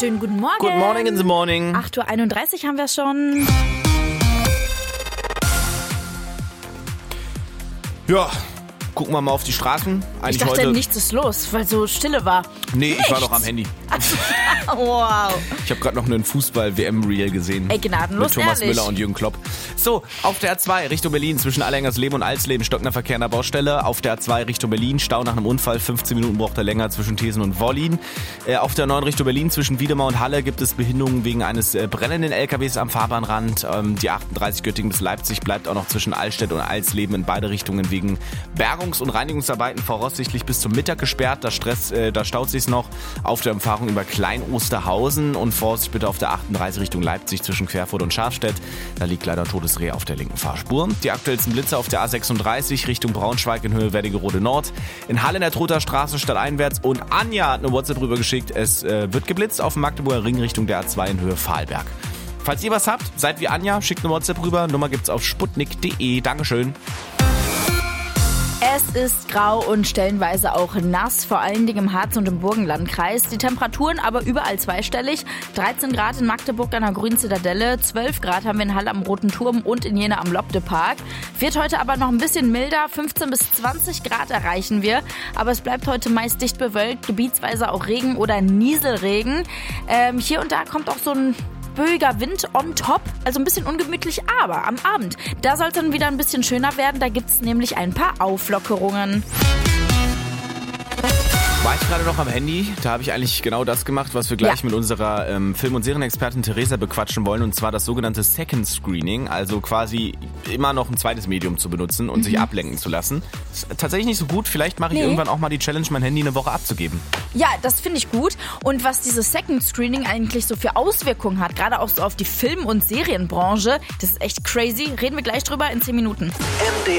Schönen guten Morgen. Good morning in the morning. 8:31 Uhr haben wir schon. Ja, gucken wir mal auf die Straßen. Ich dachte, nichts ist los, weil so Stille war. Nee, ich war doch am Handy. Wow. Ich habe gerade noch einen Fußball-WM-Reel gesehen. Ey, gnadenlos mit Thomas ehrlich. Müller und Jürgen Klopp. So, auf der A2 Richtung Berlin zwischen Allengersleben und Alsleben stockender Verkehr an der Baustelle. Auf der A2 Richtung Berlin Stau nach einem Unfall. 15 Minuten braucht er länger zwischen Thesen und Wollin. Auf der 9 Richtung Berlin zwischen Wiedemar und Halle gibt es Behinderungen wegen eines brennenden LKWs am Fahrbahnrand. Die 38 Göttingen bis Leipzig bleibt auch noch zwischen Altstedt und Alsleben in beide Richtungen wegen Bergungs- und Reinigungsarbeiten voraussichtlich bis zum Mittag gesperrt. Da staut sich's noch auf der Umfahrung über Klein-Osterhausen und Vorsicht bitte auf der 38 Richtung Leipzig zwischen Querfurt und Schafstedt. Da liegt leider Todesreh auf der linken Fahrspur. Die aktuellsten Blitze auf der A36 Richtung Braunschweig in Höhe Wernigerode Nord. In Halle in der Trother Straße stadteinwärts und Anja hat eine WhatsApp rübergeschickt. Es wird geblitzt auf dem Magdeburger Ring Richtung der A2 in Höhe Fahlberg. Falls ihr was habt, seid wie Anja, schickt eine WhatsApp rüber. Nummer gibt's auf sputnik.de. Dankeschön. Es ist grau und stellenweise auch nass, vor allen Dingen im Harz- und im Burgenlandkreis. Die Temperaturen aber überall zweistellig. 13 Grad in Magdeburg an der Grünen Zitadelle, 12 Grad haben wir in Halle am Roten Turm und in Jena am Lobde-Park. Wird heute aber noch ein bisschen milder, 15 bis 20 Grad erreichen wir. Aber es bleibt heute meist dicht bewölkt, gebietsweise auch Regen oder Nieselregen. Hier und da kommt auch so ein böiger Wind on top, also ein bisschen ungemütlich, aber am Abend, da soll es dann wieder ein bisschen schöner werden, da gibt es nämlich ein paar Auflockerungen. War ich gerade noch am Handy, da habe ich eigentlich genau das gemacht, was wir gleich mit unserer Film- und Serienexpertin Theresa bequatschen wollen, und zwar das sogenannte Second Screening, also quasi immer noch ein zweites Medium zu benutzen und sich ablenken zu lassen. Ist tatsächlich nicht so gut, vielleicht mache ich irgendwann auch mal die Challenge, mein Handy eine Woche abzugeben. Ja, das finde ich gut, und was dieses Second Screening eigentlich so für Auswirkungen hat, gerade auch so auf die Film- und Serienbranche, das ist echt crazy, reden wir gleich drüber in 10 Minuten.